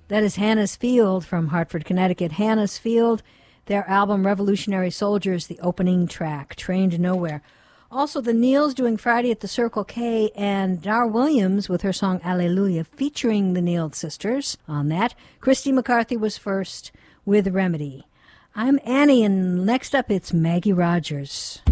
That is Hannah's Field from Hartford, Connecticut. Hannah's Field, their album Revolutionary Soldiers, the opening track, Trained Nowhere. Also, the Neils doing Friday at the Circle K, and Dar Williams with her song Alleluia, featuring the Neil sisters on that. Christy McCarthy was first with Remedy. I'm Annie, and next up it's Maggie Rogers.